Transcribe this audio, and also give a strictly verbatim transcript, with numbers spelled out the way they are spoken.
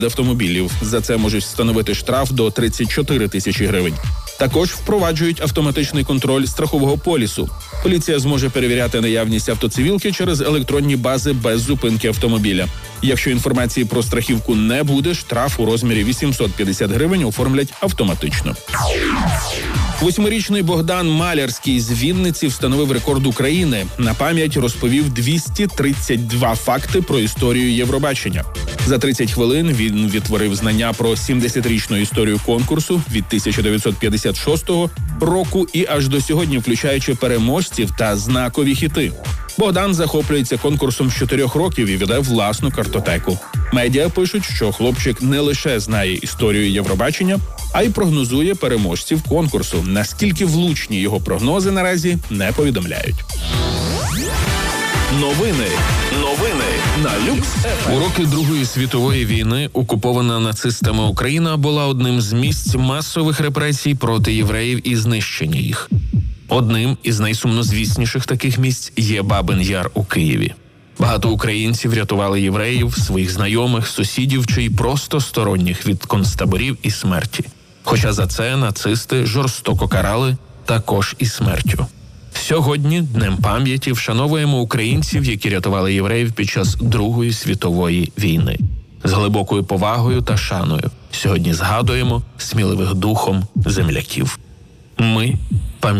автомобілів. За це можуть встановити штраф до тридцять чотири тисячі гривень. Також впроваджують автоматичний контроль страхового полісу. Поліція зможе перевіряти наявність автоцивілки через електронні бази без зупинки автомобіля. Якщо інформації про страхівку не буде, штраф у розмірі вісімсот п'ятдесят гривень оформлять автоматично. Восьмирічний Богдан Малярський з Вінниці встановив рекорд України. На пам'ять розповів двісті тридцять два факти про історію Євробачення. За тридцять хвилин він відтворив знання про сімдесятирічну історію конкурсу від тисяча дев'ятсот п'ятдесят шостого року і аж до сьогодні, включаючи переможців та знакові хіти. Богдан захоплюється конкурсом з чотирьох років і веде власну картотеку. Медіа пишуть, що хлопчик не лише знає історію Євробачення, а й прогнозує переможців конкурсу. Наскільки влучні його прогнози наразі не повідомляють. Новини. Новини на Люкс еф ем. У роки Другої світової війни окупована нацистами Україна була одним з місць масових репресій проти євреїв і знищення їх. Одним із найсумнозвісніших таких місць є Бабин Яр у Києві. Багато українців рятували євреїв, своїх знайомих, сусідів чи й просто сторонніх від концтаборів і смерті. Хоча за це нацисти жорстоко карали також і смертю. Сьогодні, Днем пам'яті, вшановуємо українців, які рятували євреїв під час Другої світової війни. З глибокою повагою та шаною сьогодні згадуємо сміливих духом земляків. Ми